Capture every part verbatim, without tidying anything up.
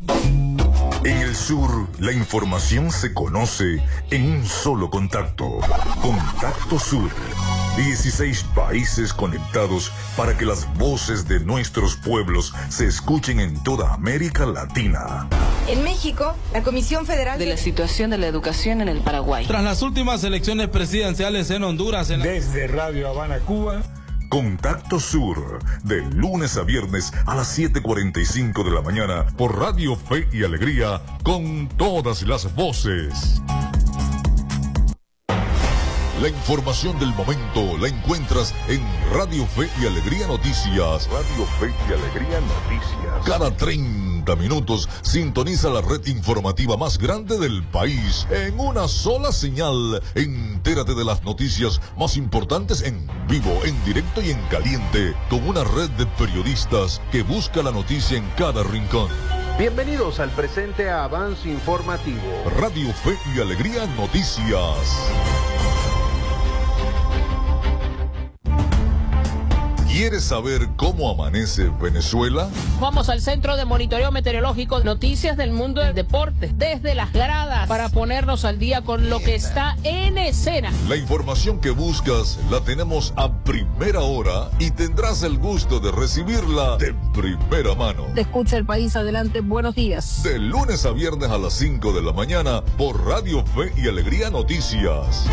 En el sur, la información se conoce en un solo contacto. Contacto Sur. dieciséis países conectados para que las voces de nuestros pueblos se escuchen en toda América Latina. En México, la Comisión Federal de la situación de la educación en el Paraguay. Tras las últimas elecciones presidenciales en Honduras. En la... Desde Radio Habana, Cuba. Contacto Sur, de lunes a viernes a las siete cuarenta y cinco de la mañana por Radio Fe y Alegría, con todas las voces. La información del momento la encuentras en Radio Fe y Alegría Noticias. Radio Fe y Alegría Noticias. Cada treinta minutos sintoniza la red informativa más grande del país en una sola señal. Entérate de las noticias más importantes en vivo, en directo y en caliente, con una red de periodistas que busca la noticia en cada rincón. Bienvenidos al presente avance informativo. Radio Fe y Alegría Noticias. ¿Quieres saber cómo amanece Venezuela? Vamos al Centro de Monitoreo Meteorológico, noticias del mundo del deporte, desde las gradas, para ponernos al día con lo que está en escena. La información que buscas la tenemos a primera hora y tendrás el gusto de recibirla de primera mano. Te escucha el país, adelante, buenos días. De lunes a viernes a las cinco de la mañana por Radio Fe y Alegría Noticias.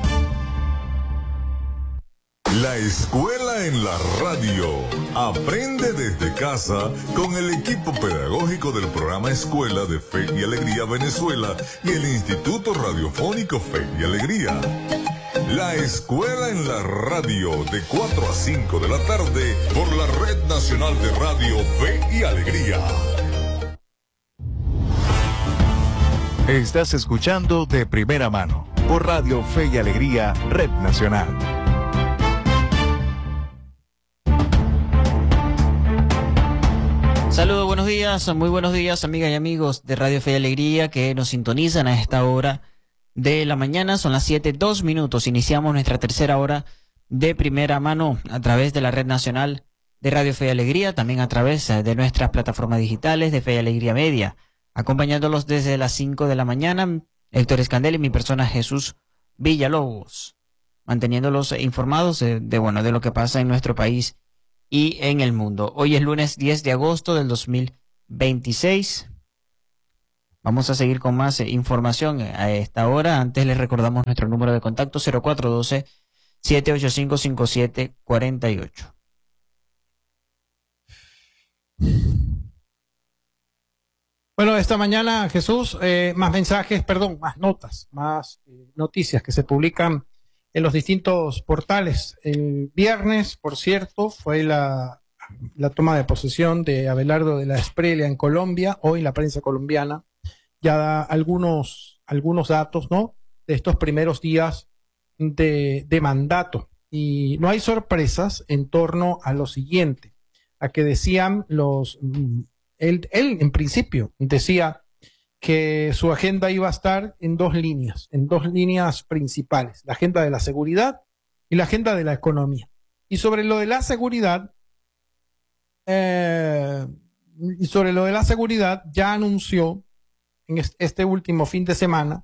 La escuela en la radio. Aprende desde casa con el equipo pedagógico del programa Escuela de Fe y Alegría Venezuela y el Instituto Radiofónico Fe y Alegría. La escuela en la radio, de cuatro a cinco de la tarde por la Red Nacional de Radio Fe y Alegría. Estás escuchando De Primera Mano por Radio Fe y Alegría, Red Nacional. Saludos, buenos días, muy buenos días, amigas y amigos de Radio Fe y Alegría que nos sintonizan a esta hora de la mañana. Son las siete, dos minutos. Iniciamos nuestra tercera hora de primera mano a través de la Red Nacional de Radio Fe y Alegría, también a través de nuestras plataformas digitales de Fe y Alegría Media. Acompañándolos desde las cinco de la mañana, Héctor Escandel y mi persona Jesús Villalobos, manteniéndolos informados de, de, bueno, de lo que pasa en nuestro país y en el mundo. Hoy es lunes diez de agosto del dos mil veintiséis. Vamos a seguir con más eh, información a esta hora. Antes les recordamos nuestro número de contacto cero cuatro uno dos, siete ocho cinco, cinco siete cuatro ocho. Bueno, esta mañana, Jesús, eh, más mensajes, perdón, más notas, más eh, noticias que se publican en los distintos portales. El viernes, por cierto, fue la, la toma de posesión de Abelardo de la Espriella en Colombia. Hoy la prensa colombiana ya da algunos, algunos datos, ¿no?, de estos primeros días de, de mandato. Y no hay sorpresas en torno a lo siguiente, a que decían los... Él, él en principio decía que su agenda iba a estar en dos líneas, en dos líneas principales, la agenda de la seguridad y la agenda de la economía. Y sobre lo de la seguridad, eh, y sobre lo de la seguridad ya anunció en este último fin de semana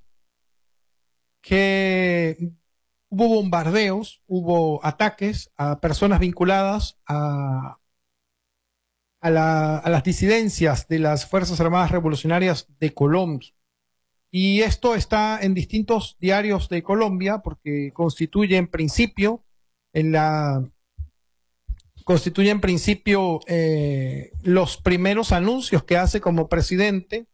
que hubo bombardeos, hubo ataques a personas vinculadas a A, la, a las disidencias de las Fuerzas Armadas Revolucionarias de Colombia. Y esto está en distintos diarios de Colombia porque constituye en principio, en la, constituye en principio eh, los primeros anuncios que hace como presidente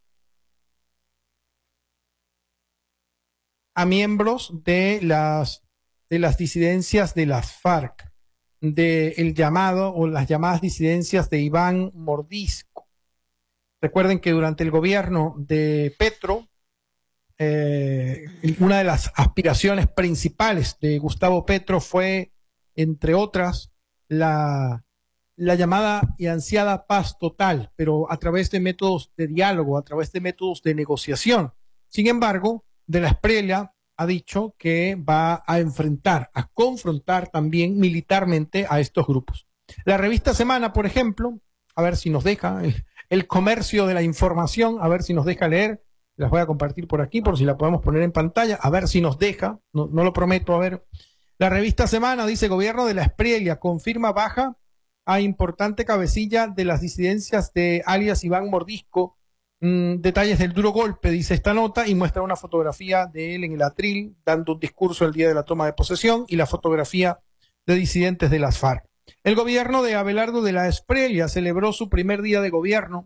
a miembros de las, de las disidencias de las FARC, del llamado o las llamadas disidencias de Iván Mordisco. Recuerden que durante el gobierno de Petro, eh, una de las aspiraciones principales de Gustavo Petro fue, entre otras, la, la llamada y ansiada paz total, pero a través de métodos de diálogo, a través de métodos de negociación. Sin embargo, de la Espriella ha dicho que va a enfrentar, a confrontar también militarmente a estos grupos. La revista Semana, por ejemplo, a ver si nos deja el, el comercio de la información, a ver si nos deja leer. Las voy a compartir por aquí, por si la podemos poner en pantalla, a ver si nos deja, no, no lo prometo, a ver. La revista Semana dice: gobierno de la Espriella confirma baja a importante cabecilla de las disidencias de alias Iván Mordisco. Mm, detalles del duro golpe, dice esta nota, y muestra una fotografía de él en el atril, dando un discurso el día de la toma de posesión, y la fotografía de disidentes de las FARC. El gobierno de Abelardo de la Espriella celebró su primer día de gobierno,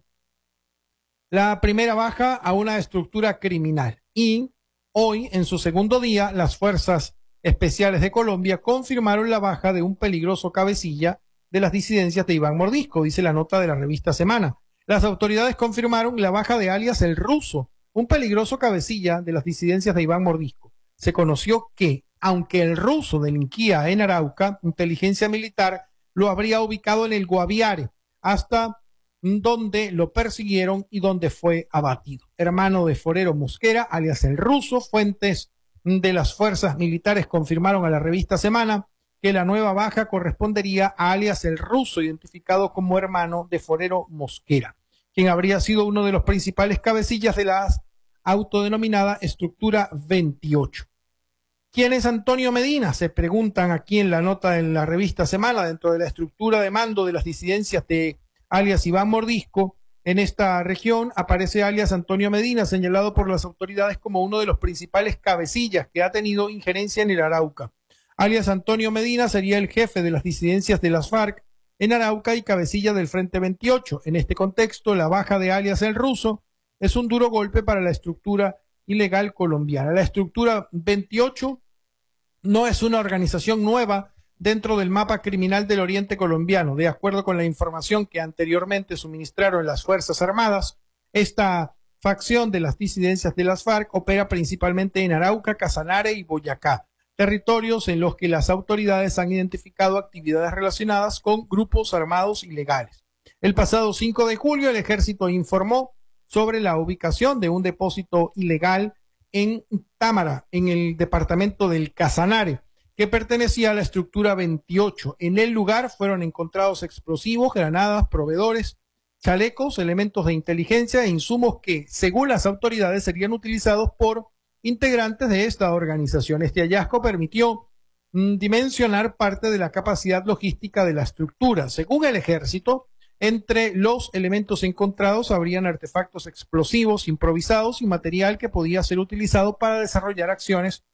la primera baja a una estructura criminal. Y hoy, en su segundo día, las Fuerzas Especiales de Colombia confirmaron la baja de un peligroso cabecilla de las disidencias de Iván Mordisco, dice la nota de la revista Semana. Las autoridades confirmaron la baja de alias El Ruso, un peligroso cabecilla de las disidencias de Iván Mordisco. Se conoció que, aunque el Ruso delinquía en Arauca, inteligencia militar lo habría ubicado en el Guaviare, hasta donde lo persiguieron y donde fue abatido. Hermano de Forero Mosquera, alias El Ruso, fuentes de las fuerzas militares confirmaron a la revista Semana que la nueva baja correspondería a alias El Ruso, identificado como hermano de Forero Mosquera, quien habría sido uno de los principales cabecillas de la autodenominada Estructura veintiocho. ¿Quién es Antonio Medina? Se preguntan aquí en la nota en la revista Semana, dentro de la estructura de mando de las disidencias de alias Iván Mordisco. En esta región aparece alias Antonio Medina, señalado por las autoridades como uno de los principales cabecillas que ha tenido injerencia en el Arauca. Alias Antonio Medina sería el jefe de las disidencias de las FARC en Arauca y cabecilla del Frente veintiocho. En este contexto, la baja de alias El Ruso es un duro golpe para la estructura ilegal colombiana. La estructura veintiocho no es una organización nueva dentro del mapa criminal del oriente colombiano. De acuerdo con la información que anteriormente suministraron las Fuerzas Armadas, esta facción de las disidencias de las FARC opera principalmente en Arauca, Casanare y Boyacá, territorios en los que las autoridades han identificado actividades relacionadas con grupos armados ilegales. El pasado cinco de julio, el ejército informó sobre la ubicación de un depósito ilegal en Támara, en el departamento del Casanare, que pertenecía a la estructura veintiocho. En el lugar fueron encontrados explosivos, granadas, proveedores, chalecos, elementos de inteligencia e insumos que, según las autoridades, serían utilizados por integrantes de esta organización. Este hallazgo permitió mm, dimensionar parte de la capacidad logística de la estructura. Según el ejército, entre los elementos encontrados habrían artefactos explosivos improvisados y material que podía ser utilizado para desarrollar acciones